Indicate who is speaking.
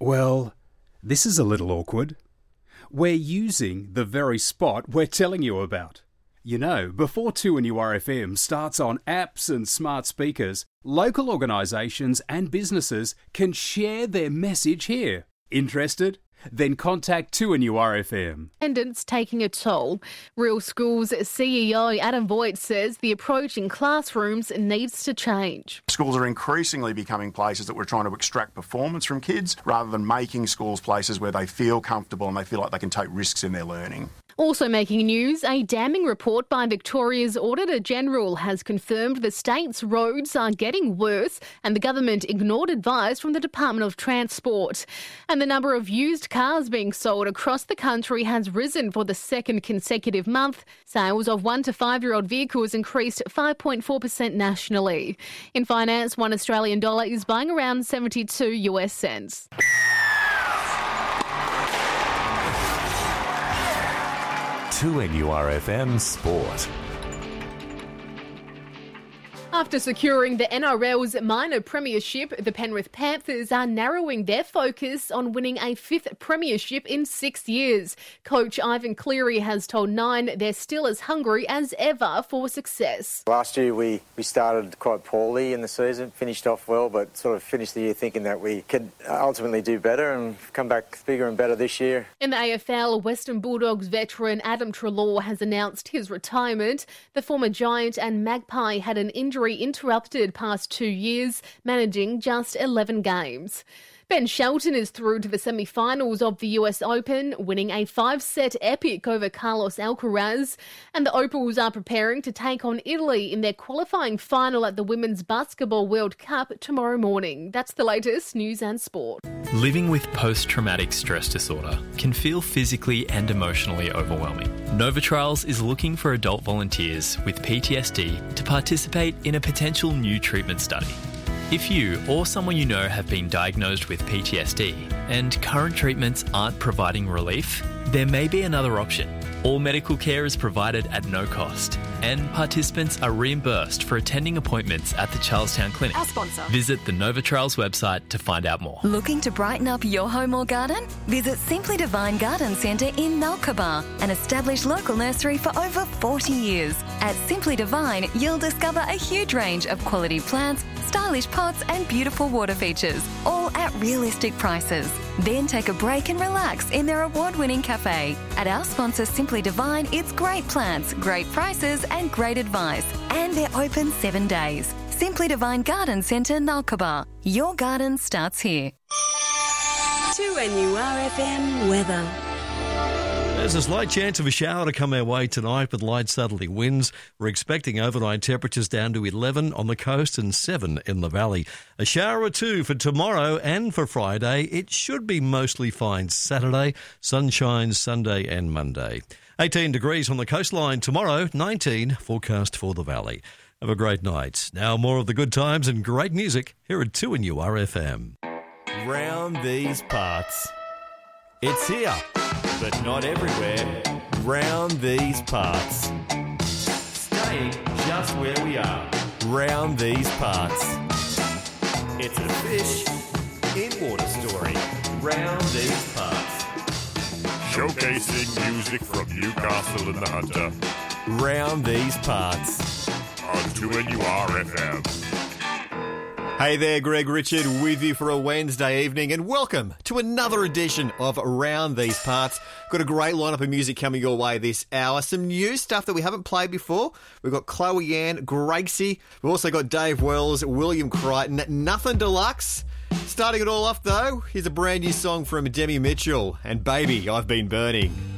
Speaker 1: Well, this is a little awkward. We're using the very spot we're telling you about. You know, before 2NURFM starts on apps and smart speakers, local organisations and businesses can share their message here. Interested? Then contact 2NURFM.
Speaker 2: Attendance taking a toll. Real Schools CEO Adam Voigt says the approach in classrooms needs to change.
Speaker 3: Schools are increasingly becoming places that we're trying to extract performance from kids rather than making schools places where they feel comfortable and they feel like they can take risks in their learning.
Speaker 2: Also making news, a damning report by Victoria's Auditor-General has confirmed the state's roads are getting worse and the government ignored advice from the Department of Transport. And the number of used cars being sold across the country has risen for the second consecutive month. Sales of 1 to 5-year-old vehicles increased 5.4% nationally. In finance, $1 Australian is buying around 72 US cents.
Speaker 4: To NURFM Sport.
Speaker 2: After securing the NRL's minor premiership, the Penrith Panthers are narrowing their focus on winning a 5th premiership in 6 years. Coach Ivan Cleary has told Nine they're still as hungry as ever for success.
Speaker 5: Last year we started quite poorly in the season, finished off well, but sort of finished the year thinking that we could ultimately do better and come back bigger and better this year.
Speaker 2: In the AFL, Western Bulldogs veteran Adam Treloar has announced his retirement. The former Giant and Magpie had an injury interrupted past 2 years, managing just 11 games. Ben Shelton is through to the semi-finals of the US Open, winning a 5-set epic over Carlos Alcaraz. And the Opals are preparing to take on Italy in their qualifying final at the Women's Basketball World Cup tomorrow morning. That's the latest news and sport.
Speaker 6: Living with post-traumatic stress disorder can feel physically and emotionally overwhelming. Nova Trials is looking for adult volunteers with PTSD to participate in a potential new treatment study. If you or someone you know have been diagnosed with PTSD and current treatments aren't providing relief, there may be another option. All medical care is provided at no cost, and participants are reimbursed for attending appointments at the Charlestown Clinic.
Speaker 7: Our sponsor.
Speaker 6: Visit the Nova Trials website to find out more.
Speaker 7: Looking to brighten up your home or garden? Visit Simply Divine Garden Centre in Nalkaba, an established local nursery for over 40 years. At Simply Divine, you'll discover a huge range of quality plants, stylish pots and beautiful water features, all at realistic prices. Then take a break and relax in their award-winning cafe. At our sponsor Simply Divine, it's great plants, great prices and great advice. And they're open 7 days. Simply Divine Garden Centre, Nalkaba. Your garden starts here.
Speaker 8: 2NURFM weather.
Speaker 9: There's a slight chance of a shower to come our way tonight with light southerly winds. We're expecting overnight temperatures down to 11 on the coast and 7 in the valley. A shower or two for tomorrow and for Friday. It should be mostly fine Saturday, sunshine Sunday and Monday. 18 degrees on the coastline tomorrow, 19 forecast for the valley. Have a great night. Now more of the good times and great music here at 2NURFM.
Speaker 4: Round these parts. It's here, but not everywhere. Round these parts. Staying just where we are. Round these parts. It's a fish in water story. Round these parts.
Speaker 10: Showcasing music from Newcastle and the Hunter.
Speaker 4: Round these parts.
Speaker 10: On 2NURFM.
Speaker 11: Hey there, Greg Richard with you for a Wednesday evening, and welcome to another edition of Around These Parts. Got a great lineup of music coming your way this hour. Some new stuff that we haven't played before. We've got Chloe Ann, Gracie. We've also got Dave Wells, William Crichton, Nothing Deluxe. Starting it all off though, here's a brand new song from Demi Mitchell and Baby, I've Been Burning.